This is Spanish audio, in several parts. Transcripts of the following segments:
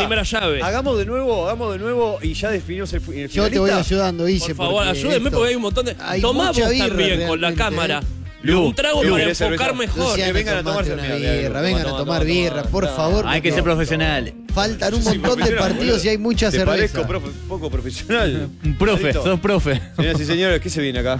primera llave. Hagamos de nuevo y ya definimos el finalista. Yo te voy ayudando, Guille. Por favor, ayúdenme porque hay un montón de... hay Tomá mucha vos birra también con la realmente, cámara. Lu, Un trago Lu, para ¿querés enfocar cerveza? mejor. Luciano, vengan a tomate tomarse una una birra. birra, vengan a tomar birra, por favor. Hay que ser profesionales. Faltan un Sí, montón de profesional, partidos boludo. y hay mucha ¿Te cerveza. parezco poco profesional? Un profe, Listo. sos profe. Señoras y señores, ¿qué se viene acá?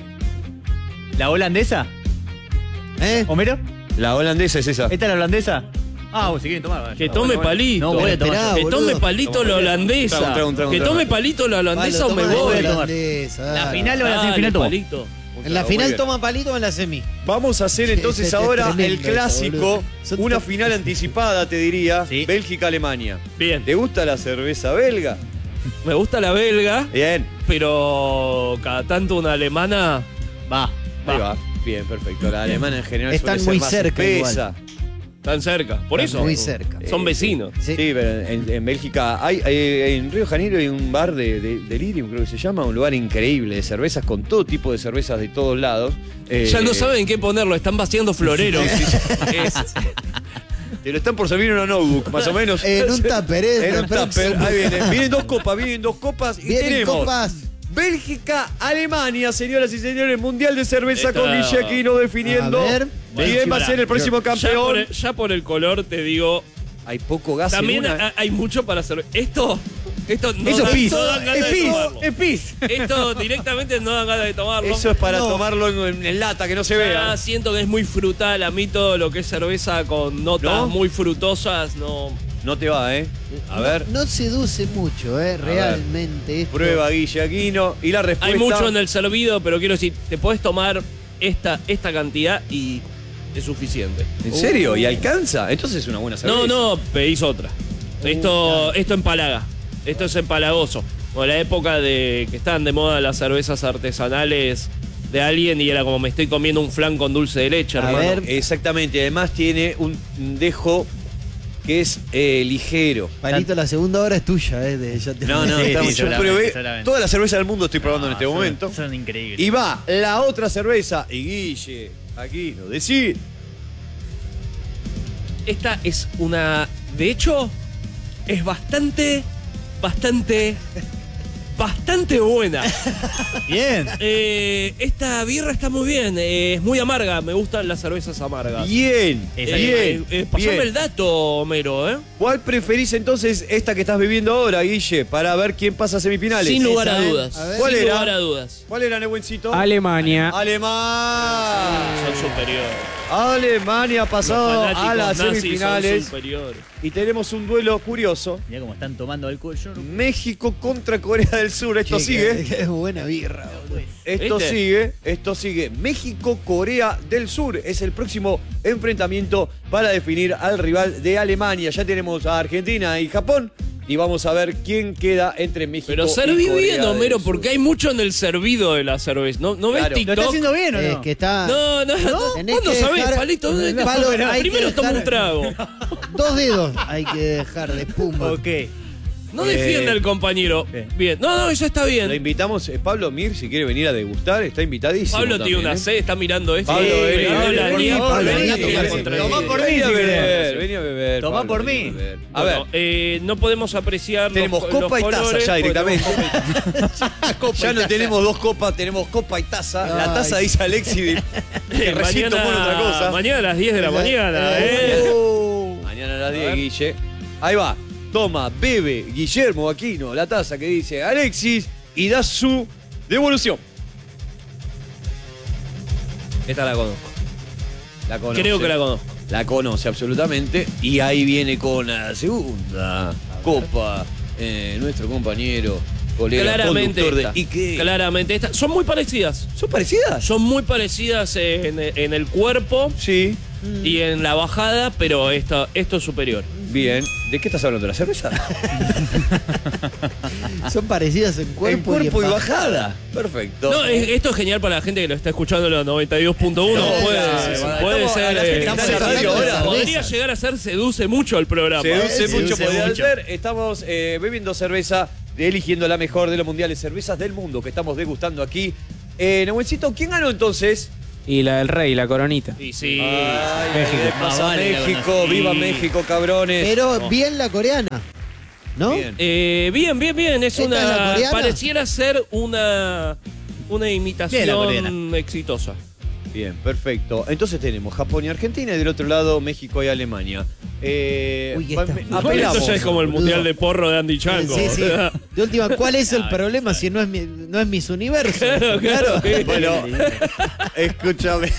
¿La holandesa? ¿Eh? ¿Homero? La holandesa es esa. ¿Esta es la holandesa? Ah, vos si quieren tomar. Que tome palito. No, voy a tomar. Esperá, Que tome boludo. palito la holandesa. Un trago. Que tome palito la holandesa o me Palo, toma voy. la tomar. holandesa, La dale. final o la Dale, semifinal tomo. palito. En la Muy final bien. toma palito o en la semi. Vamos a hacer entonces Es ahora tremendo el eso, clásico, boludo. Son una to- final anticipada, te diría, Sí. Bélgica-Alemania. Bien. ¿Te gusta la cerveza belga? Me gusta la belga, Bien, pero cada tanto una alemana. Va. ahí va. Bien, perfecto. La alemana en general Están suele muy ser más cerca espesa. Tan cerca. Por eso. Muy cerca. Son vecinos. Sí. Sí, pero en Bélgica hay en Río de Janeiro hay un bar de Delirium, creo que se llama, un lugar increíble de cervezas con todo tipo de cervezas de todos lados. Ya no saben qué ponerlo, están vaciando floreros. Te lo están por servir en una notebook, más o menos. En un tupper, ¿eh? En un La tupper. próxima. Ahí vienen dos copas y Vienen tenemos copas. Bélgica, Alemania, señoras y señores, Mundial de Cerveza Esta- con Guille Aquino definiendo A ver. quién va a ser el próximo campeón. Ya por el color te digo, Hay poco gas en también una. hay mucho para hacer. Esto no Eso dan- es pis. no dan ganas Es de pis. tomarlo. Es pis. Esto directamente no dan ganas de tomarlo. Eso es para No. tomarlo en lata, que no se Ya vea. siento que es muy frutal. A mí todo lo que es cerveza con notas ¿No? muy frutosas, no. No te va, ¿eh? A ver. No seduce mucho, realmente. esto. Prueba Guille Aquino y la respuesta. Hay mucho en el servido, pero quiero decir, te podés tomar esta cantidad y es suficiente. ¿En serio? ¿Y alcanza? Entonces es una buena cerveza. No, pedís otra. Esto empalaga. Esto es empalagoso. Como la época de que estaban de moda las cervezas artesanales de alguien y era como me estoy comiendo un flan con dulce de leche, A hermano. ver. Exactamente. Además tiene un dejo que es ligero. Palito, la segunda hora es tuya, ya te No, Sí, estamos, sí, yo solamente, probé solamente. toda la cerveza del mundo estoy probando en este son- momento. Son increíbles. Y va la otra cerveza. Y Guille Aquino, decir. Esta es una. De hecho, es bastante buena. Bien. Esta birra está muy bien. Es muy amarga. Me gustan las cervezas amargas. Bien, bien. Pasame bien. el dato, Homero, ¿eh? ¿Cuál preferís entonces esta que estás bebiendo ahora, Guille? Para ver quién pasa a semifinales. Sin lugar a Esa, ¿eh? dudas. A ver. ¿Cuál Sin era? lugar a dudas. ¿Cuál era, Nebuencito? Alemania. Alemania. Son superiores. Alemania ha pasado Los a las fanáticos nazis semifinales. son superiores. Y tenemos un duelo curioso. Mirá cómo están tomando alcohol. Yo no... México contra Corea del Sur. Esto Qué- sigue. qué buena birra, boludo. Esto ¿Viste? sigue. Esto sigue. México-Corea del Sur es el próximo enfrentamiento para definir al rival de Alemania. Ya tenemos a Argentina y Japón. Y vamos a ver quién queda entre México Pero y serví Corea bien, del Homero, Sur. porque hay mucho en el servido de la cerveza. ¿No ves Claro. ¿Lo está TikTok? haciendo bien o no? Es que está. No. Tenés ¿Cuándo que sabés, dejar- Palito? Palo, hay que Primero toma dejar- un trago. 2 dedos hay que dejar de espuma. Ok. No defienda al compañero. Bien. No, eso está Lo bien. invitamos, Pablo Mir, si quiere venir a degustar, está invitadísimo. Pablo también, tiene una ¿eh? sed, está mirando esto. Pablo, Sí, vení, no, vení, la por niega, favor, Pablo, vení, niega vení, que vení, contra vení, él. Tomá por mí, vení a si querés. beber, vení a beber. Tomá Pablo, por vení mí. a beber. A ver, Bueno, no podemos apreciar tenemos los copa y taza colores, ya porque directamente. tenemos Ya no tenemos dos copas, tenemos copa y taza. La Ay. taza dice Alexi que recién tomó otra cosa. Mañana a las 10 de la mañana, ¿eh? Mañana a las 10, Guille. Ahí va. Toma, bebe Guillermo Aquino la taza que dice Alexis y da su devolución. Esta la conozco. La conoce. Creo que la conozco. La conoce absolutamente. Y ahí viene con la segunda copa nuestro compañero, colega, Claramente conductor esta. de Ike. Claramente esta. Son muy parecidas. ¿Son parecidas? Son muy parecidas en el cuerpo Sí. y en la bajada, pero esto es superior. Bien. ¿De qué estás hablando? ¿De la cerveza? Son parecidas en En cuerpo, cuerpo y en bajada. Perfecto. No, esto es genial para la gente que lo está escuchando en los 92.1. No, puede claro, puede estamos- ser. a la gente que está en la radio radio ahora. Podría llegar a ser seduce mucho el programa. Seduce mucho, seduce podría mucho. ser. Estamos bebiendo cerveza, eligiendo la mejor de los mundiales cervezas del mundo que estamos degustando aquí. Nehuencito, ¿quién ganó entonces? Y la del rey, la coronita. Y sí. Ay, México. ¿qué pasa, Más vale la México? conocí. ¡Viva México, cabrones! Pero bien la coreana. ¿No? Bien. Bien. Es ¿Esta es la una. coreana? Pareciera ser una Bien, la imitación coreana. exitosa. Bien, perfecto. Entonces tenemos Japón y Argentina y del otro lado México y Alemania. Uy, esta- Apelamos. Eso ya es como el boludo. mundial de porro de Andy Chango. Sí, sí. De última, ¿cuál es el problema si no es mis universos? Claro. Bueno, escúchame.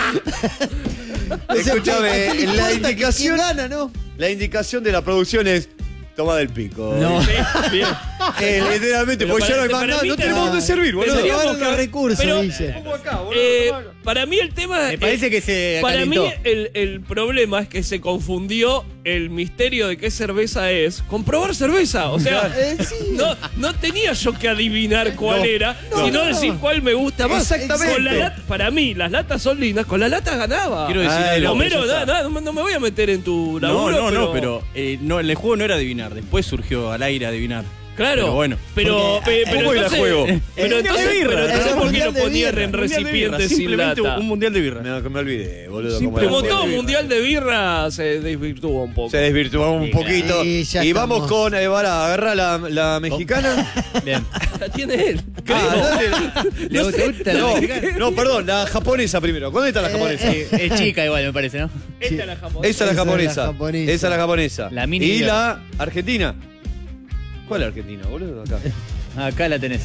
O sea, Escúchame, ¿a qué le la importa indicación, quién gana, ¿no? la indicación de la producción es toma del pico. No. Sí, bien. Literalmente, Pero porque ya no hay para más nada, mí no tenemos te- dónde servir, boludo. Pero Tendríamos van los que- recursos, pero- dice. Pongo acá, boludo. Para mí el tema. Me parece que se Para mí calentó. el problema es que se confundió el misterio de qué cerveza es con probar cerveza. O sea, Sí. no tenía yo que adivinar cuál era, sino decir cuál me gusta más. Exactamente. Con para mí, las latas son lindas, con las latas ganaba. Quiero decir Ay, algo. Homero, Ya está. no me voy a meter en tu No, laburo. pero no, el juego no era adivinar. Después surgió al aire adivinar. Claro, Pero bueno. pero ¿Cómo la entonces, juego? pero entonces, birra, pero entonces era ¿por qué mundial lo de ponían birra, en Mundial de birra, recipientes sin simplemente lata? un mundial de birra. No, que me olvidé, boludo. Simple Como era. todo mundial de birra se desvirtúa un poco. Se desvirtuó un poquito. Y ya Y vamos estamos. con Evara, agarra la mexicana. Bien. La tiene él. Dale. ¿Le gusta la No, mexicana? no, perdón, la japonesa primero. ¿Dónde está la japonesa? Es chica igual, me parece, ¿no? Esta es la japonesa. Esa es la japonesa. Esa es la japonesa. La mini y girl. la argentina. ¿Cuál es la argentina, boludo? Acá. Acá la tenés.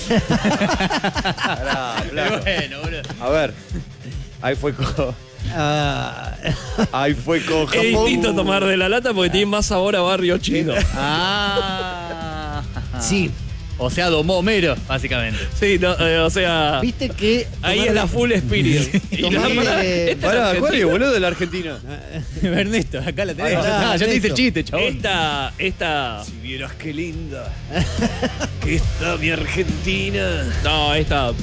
Pará, flaco. Bueno, boludo. A ver. Ahí fue con. Ah, Ahí fue con Japón. Es distinto tomar de la lata porque tiene más sabor a barrio chino. Ah. sí. O sea, domó Homero, básicamente. Sí, no, o sea, Viste que. ahí es la full spirit. Y la- Tomarle- esta, Pará, es ¿cuál es, Argentina. boludo, de la Argentina? Ernesto, acá la tenés. Ahí va, Ya te hice Ernesto. el chiste, chabón. Esta, Si vieras qué linda. Que está mi Argentina. no, esta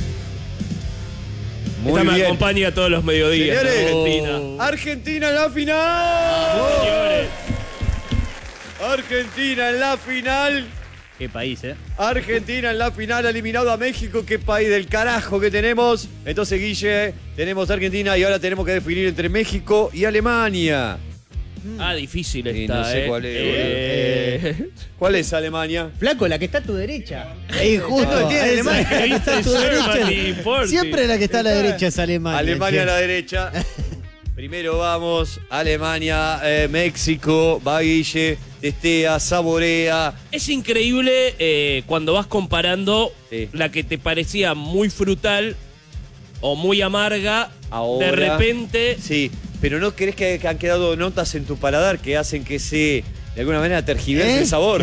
Muy me bien. acompaña todos los mediodías. Señores. Argentina. Argentina en la final. Señores, Argentina en la final. Qué país, ¿eh? Argentina en la final, eliminado a México. Qué país del carajo que tenemos. Entonces, Guille, tenemos Argentina y ahora tenemos que definir entre México y Alemania. difícil Y esta, no sé cuál es, ¿Cuál es Alemania? Flaco, la que está a tu derecha. Es justo. No, tiene esa, Alemania. la que está a tu Germany, derecha. Porti. Siempre la que está a la derecha es Alemania. Alemania a che. la derecha. Primero vamos, Alemania, México, va Guille, testea, saborea. Es increíble cuando vas comparando Sí. la que te parecía muy frutal o muy amarga, Ahora- de repente. Sí, pero ¿no crees que han quedado notas en tu paladar que hacen que se, de alguna manera, tergiverse el sabor?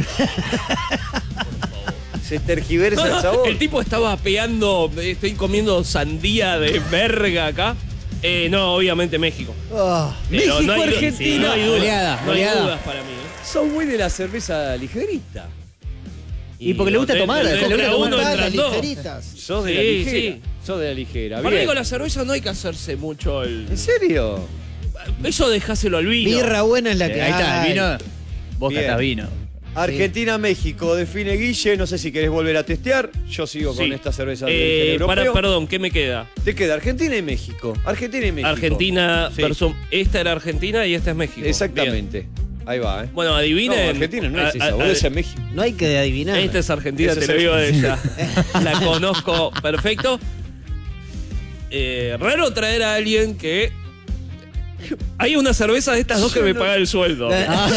Se tergiversa el sabor. El tipo estaba peando, estoy comiendo sandía de verga acá. No, obviamente México. Ah, Pero no hay du- México-Argentina. no hay dudas, Goleada, no hay goleada. dudas para mí. ¿eh? Son muy de la cerveza ligerita. Y porque le gusta tomar, le le gusta gusta uno las entran dos. ligeritas. Sos de la Sí, ligera. sí. Sos de la ligera. Para Bien. mí con la cerveza no hay que hacerse mucho el... ¿En serio? Eso dejáselo al vino. Birra buena es la que Ahí está, hay. el vino. Vos Bien. catás vino. Argentina-México, define Guille. No sé si querés volver a testear. Yo sigo con Sí. esta cerveza del origen europeo. Perdón, ¿qué me queda? Te queda Argentina y México. Argentina y México. Argentina Sí. versus... Esta era Argentina y esta es México. Exactamente. Ahí va, Bien. Bueno, adivinen. No, Argentina no es esa, boludo, esa es México. No hay que adivinar. Esta es Argentina, Esa te es lo digo de Argentina. ella. La conozco perfecto. Raro traer a alguien que... Hay una cerveza de estas dos que me paga el sueldo.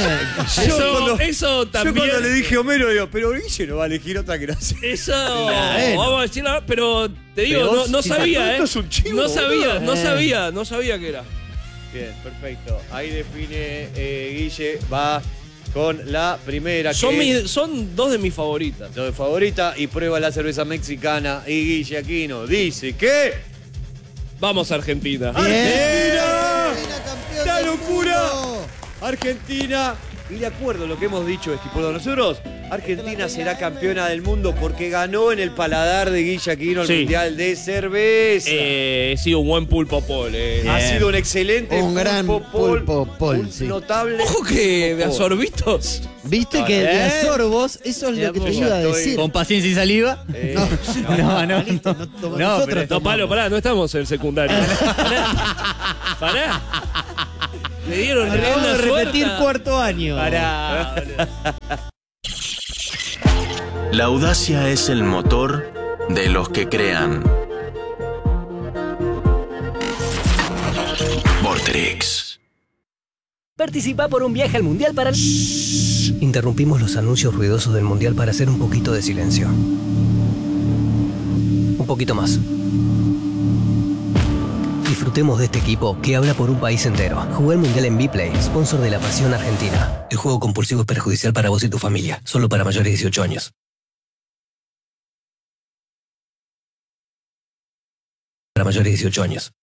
Eso Yo también... cuando le dije a Homero, digo, pero Guille no va a elegir otra que no sé. Eso, Bueno. vamos a decirlo, pero te digo, Pero no si sabía, esto es un chivo, no sabía que era. Bien, perfecto. Ahí define Guille, va con la primera Son, que son dos de mis favoritas. es favorita y prueba la cerveza mexicana y Guille Aquino dice que... Vamos Argentina. ¡Argentina! campeón ¡La del locura! mundo! Argentina, y de acuerdo a lo que hemos dicho, estipulado nosotros, Argentina será campeona del mundo porque ganó en el paladar de Guille Aquino el Sí. Mundial de Cerveza. He sido un buen pulpo pol. Ha sido un excelente Un gran pulpo pol, un sí. notable. Ojo que de pulpo pol. asorbitos. Viste que de ¿Eh? asorbos, eso es lo que te Ya iba a estoy decir. Con paciencia y saliva. No. Listo, no toma- No, nosotros pero- No, tomamos. palo, pará, no estamos en el secundario. Pará. Le dieron Acabamos de rienda repetir suelta. cuarto año. Pará. La audacia es el motor de los que crean. Vorterix. Participa por un viaje al Mundial para... Interrumpimos los anuncios ruidosos del Mundial para hacer un poquito de silencio. Un poquito más. Disfrutemos de este equipo que habla por un país entero. Jugué el Mundial en Bplay, sponsor de la Pasión Argentina. El juego compulsivo es perjudicial para vos y tu familia. Solo para mayores de 18 años. Para mayores de 18 años.